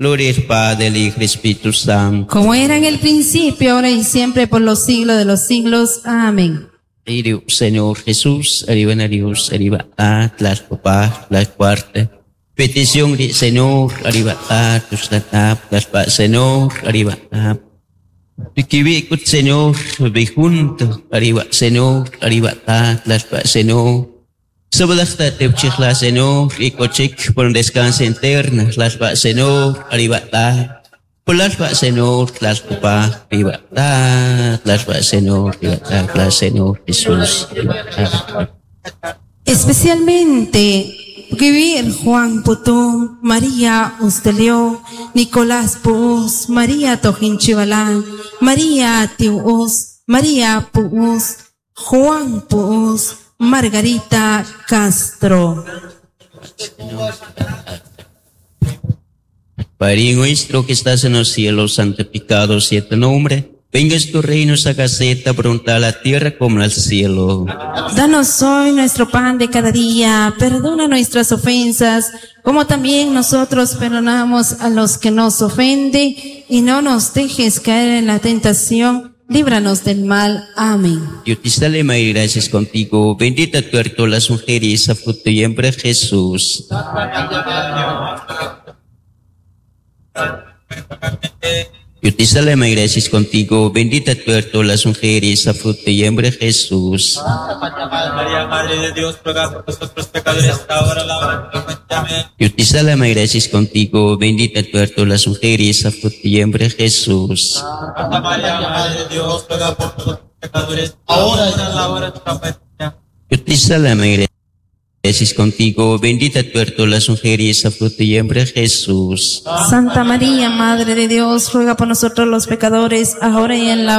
Gloria al Padre, al Hijo y al Espíritu Santo. Como era en el principio, ahora y siempre, por los siglos de los siglos. Amén. Señor Jesús, arriba a Dios, arriba a las papás, las cuartas. Petición de Señor, arriba a tus las paz, Señor, arriba a. Que Señor, ve junto, arriba, Señor, arriba a las paz, Señor. Sabalasta te uchikla, Señor, y cochik por un descanso eterno, las paz, Señor, arriba a. Por las paz, Señor, las papás, arriba a, las paz, Señor, arriba a, las Señor, Jesús, arriba a. Especialmente, vivir Juan Putón, María Ustelio, Nicolás Puus, María Tojinchibalán, María Tius, María Puus, Juan Puus, Margarita Castro. Padre nuestro que estás en los cielos, santificado sea tu nombre. Venga tu reino, hágase tu voluntad en la tierra como en el cielo. Danos hoy nuestro pan de cada día, perdona nuestras ofensas, como también nosotros perdonamos a los que nos ofenden, y no nos dejes caer en la tentación, líbranos del mal. Amén. Dios te salve María, gracias contigo, bendita tú eres todas las mujeres, a fruto y hembra Jesús. Dios te salve María, gracias contigo, bendita tú eres todas las mujeres, a fruto y hembra Jesús. María, Madre de Dios, ruega por nosotros pecadores, ahora la hora de nuestra muerte. Amén. Dios te salve María, gracias contigo, bendita tú eres todas las mujeres, a fruto y hembra Jesús. Santa María, Madre de Dios, ruega por nosotros pecadores, ahora y en la hora de nuestra muerte. Dios te salve María, gracias contigo, bendita tú eres todas las mujeres, a fruto y hembra Jesús. Santa María, Madre de Dios, ruega por nosotros los pecadores, ahora y en la